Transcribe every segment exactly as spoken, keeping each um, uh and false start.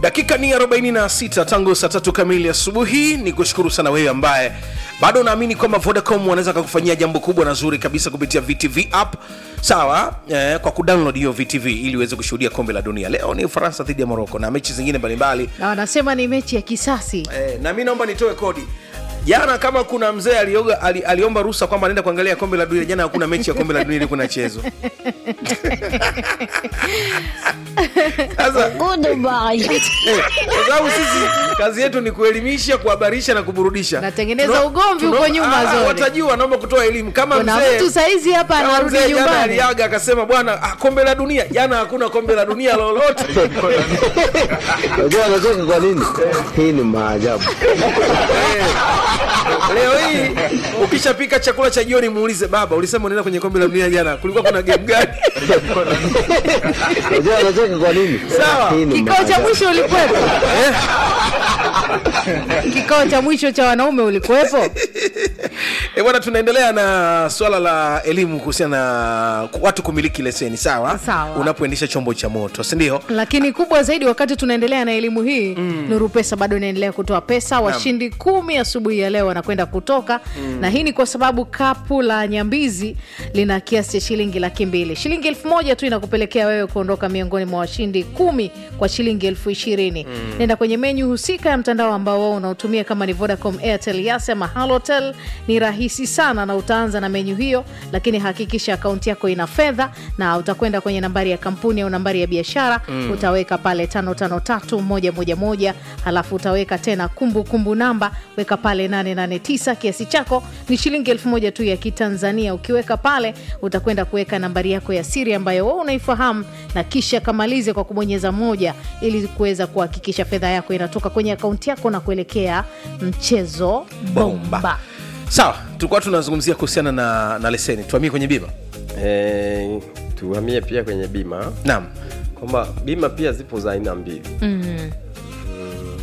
Dakika ni arobaini na sita tangu saa tatu kamili asubuhi. Ni kushukuru sana wewe ambaye bado unaamini kwamba Vodacom wanaweza kukufanyia jambo kubwa na zuri kabisa kupitia V T V app. Sawa, eh, kwa kudownload hiyo V T V ili uweze kushuhudia kombe la dunia. Leo ni Ufaransa dhidi ya Morocco na mechi zingine mbalimbali. Na wanasema ni mechi ya kisasi. Eh, na mimi naomba nitoe kodi. Jana kama kuna mzee alioga ali, aliomba ruhusa kwamba anaenda kuangalia kombe la dunia, jana hakuna mechi ya kombe la dunia, ilikuwa chezo. Sasa goodbye. Kwa sababu sisi kazi yetu ni kuelimisha, kuhabarisha na kuburudisha. Natengeneza ugomvi huko nyuma zote. Watajua naomba kutoa elimu kama mzee. Kuna mtu saizi hapa anarudi nyumbani. Jana aliaga akasema bwana, ah, kombe la dunia. Jana hakuna kombe la dunia lolote. Unajua anacheka kwa nini? Hii ni maajabu. Leo hii ukishapika chakula cha jioni muulize baba, ulisema unaenda kwenye kombe la dunia jana, kulikuwa kuna game gani? Unajua anacheka kwa nini? Sawa. Kikao cha mwisho ulikuwepo? Eh? Kikao cha mwisho cha wanaume ulikuwepo? Eh bwana, tunaendelea na swala la elimu kuhusiana na watu kumiliki leseni, sawa? Sawa. Unapoendesha chombo cha moto, si ndio? Lakini kubwa zaidi wakati tunaendelea na elimu hii, mm. Nuru Pesa bado inaendelea kutoa pesa. Washindi kumi asubuhi ya leo wanakwenda kutoka, mm. na hii ni kwa sababu kapu la Nyambizi lina kiasi cha shilingi laki mbili. Shilingi elfu moja tu inakupelekea wewe kuondoka miongoni mwa washindi kumi kwa shilingi elfu ishirini. Mm. Nenda kwenye menu husika ya mtandao ambao wao unaotumia kama ni Vodacom, Airtel, Yas ama Halotel. Ni rahisi sana na utaanza na menu hiyo, lakini hakikisha akaunti yako ina fedha na utakwenda kwenye nambari ya kampuni au nambari ya biashara, mm. utaweka pale tano tano tatu moja moja moja, halafu utaweka tena kumbukumbu kumbu namba, weka pale nane nane tisa. Kiasi chako ni shilingi elfu moja tu ya Kitanzania. Ukiweka pale utakwenda kuweka nambari yako ya siri ambayo wewe unaifahamu, na kisha kamalize kwa kubonyeza moja ili kuweza kuhakikisha fedha yako inatoka kwenye akaunti yako na kuelekea mchezo bomba, bomba. Sawa, tulikuwa tunazungumzia kuhusiana na na leseni. Tuhamie kwenye bima. Eh, tuhamie pia kwenye bima. Naam. Kwamba bima pia zipo za aina mbili. Mhm. Mm,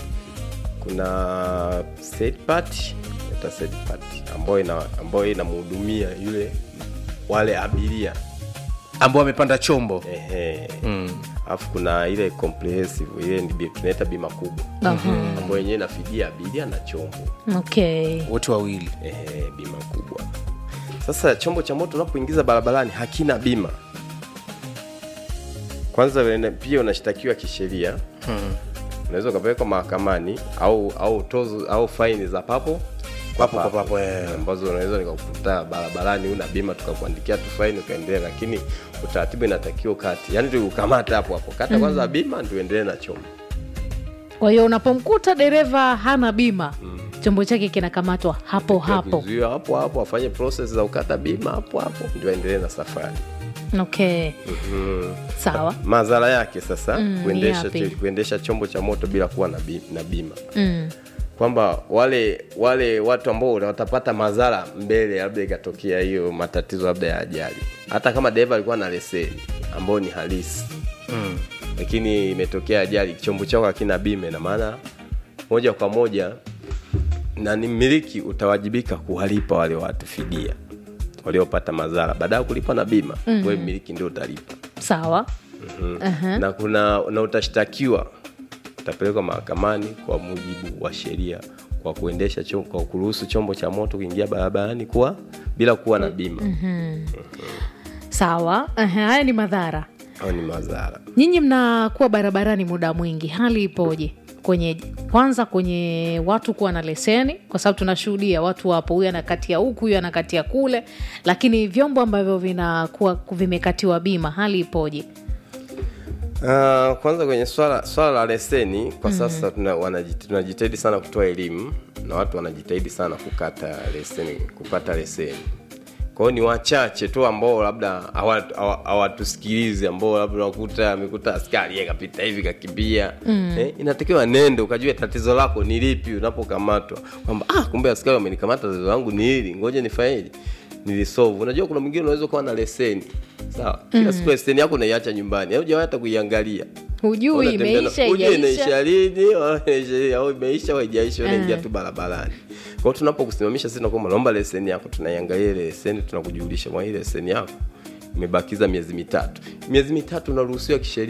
kuna third party, eta third party ambayo ina ambayo inamhudumia yule wale abiria ambao wamepanda chombo. Ehe. Mm. Alafu kuna ile comprehensive, ile ni tunaita bima kubwa. Mhm. Ambayo yenyewe inafidia abiria na chombo. Okay. Wote wawili. Ehe, bima kubwa. Sasa chombo cha moto unapoingiza barabarani hakina bima. Kwanza pia unashtakiwa kisheria. Hmm. Unaweza kupelekwa mahakamani au au tozo au faini za papo papo papo, papo eh. ambazo unaweza nikakukuta barabarani una bima tukakuandikia tu faini ukaendelea, lakini utaratibu inatakiwa kati. Yaani ukamata hapo hapo. Kata kwanza mm. bima ndio endelee na chombo. Kwa hiyo unapomkuta dereva hana bima, mm. chombo chake kinakamatwa hapo hapo. Kuzuia hapo hapo, afanye process za ukata bima hapo hapo ndio endelee na safari. Okay. Mm-hmm. Sawa. Madhara yake sasa, mm, kuendesha kuendesha chombo cha moto bila kuwa na bima, na bima. Mm. Kwamba wale wale watu ambao watapata madhara mbele, labda ikatokea hiyo matatizo labda ya ajali. Hata kama dereva alikuwa na leseni ambayo ni halisi. Mm. Lakini imetokea ajali, chombo chako hakina bima, na maana moja kwa moja na ni mmiliki utawajibika kuwalipa wale watu fidia waliopata madhara baada ya kulipa na bima. Mm. Wewe mmiliki ndio utalipa. Sawa. Mm-hmm. Uh-huh. Na kuna na utashtakiwa, utapelekwa mahakamani kwa mujibu wa sheria kwa kuendesha chombo, kwa kuruhusu chombo cha moto kuingia barabarani kwa bila kuwa na bima. Mm-hmm. Uh-huh. Sawa. Uh-huh. Haya ni madhara. Hao ni madhara. Nyinyi mnakuwa barabarani muda mwingi, hali ipoje? Kwenye kwanza kwenye watu kuwa na leseni, kwa sababu tunashuhudia watu wapo, huyu anakatia huku, huyu anakatia kule, lakini vyombo ambavyo vinakuwa vimekatiwa bima, hali ipoje? Uh, kwanza kwenye swala swala la leseni kwa mm-hmm. sasa tunajitahidi sana kutoa elimu na watu wanajitahidi sana kukata leseni, kupata leseni. Kwa hiyo ni wachache tu ambao labda hawatusikilize, ambao labda unakuta amekuta askari yeye kapita hivi kakimbia. Mm. Eh, inatakiwa nende ukajue tatizo lako ni lipi unapokamatwa. Kwamba ah, kumbe askari wamenikamata, tatizo langu ni hili, ngoja nifanyeje nilisolve. Unajua kuna mwingine unaweza kuwa na leseni. Sawa. Kila mm. siku leseni yako unaiacha nyumbani. Haujawahi hata kuiangalia. Hujui imeisha ijaisha lini au imeisha au haijaisha, unaingia tu barabarani. Kwa hiyo tunapokusimamisha sisi tunakuomba naomba leseni yako, tunaiangalia ile leseni, tunakujulisha mwa ile leseni yako imebakiza miezi mitatu. Miezi mitatu unaruhusiwa kisheria